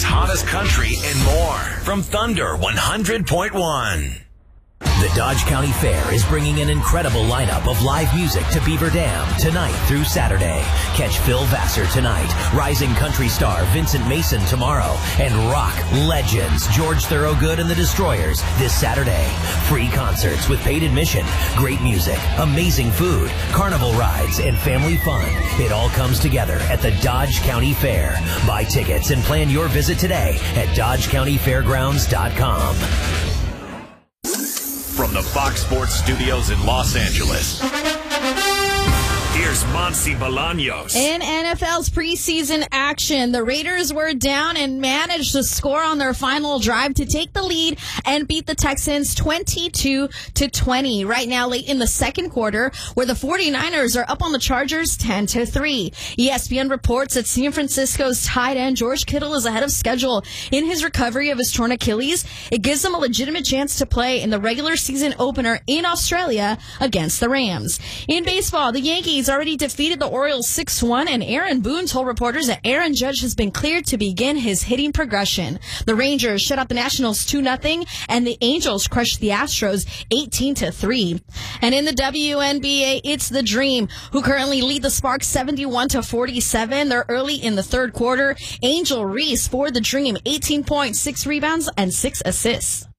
hottest country, and more. From Thunder 100.1. The Dodge County Fair is bringing an incredible lineup of live music to Beaver Dam tonight through Saturday. Catch Phil Vassar tonight, rising country star Vincent Mason tomorrow, and rock legends George Thorogood and the Destroyers this Saturday. Free concerts with paid admission, great music, amazing food, carnival rides, and family fun. It all comes together at the Dodge County Fair. Buy tickets and plan your visit today at DodgeCountyFairgrounds.com. From the Fox Sports Studios in Los Angeles, here's Monsi Bolaños. In NFL's preseason action, the Raiders were down and managed to score on their final drive to take the lead and beat the Texans 22-20. Right now, late in the second quarter, where the 49ers are up on the Chargers 10-3. ESPN reports that San Francisco's tight end George Kittle is ahead of schedule in his recovery of his torn Achilles. It gives him a legitimate chance to play in the regular season opener in Australia against the Rams. In baseball, the Yankees already defeated the Orioles 6-1, and Aaron Boone told reporters that Aaron Judge has been cleared to begin his hitting progression. The Rangers shut out the Nationals 2-0, and the Angels crushed the Astros 18-3. And in the WNBA, it's the Dream, who currently lead the Sparks 71-47. They're early in the third quarter. Angel Reese for the Dream, 18 points, 6 rebounds, and 6 assists.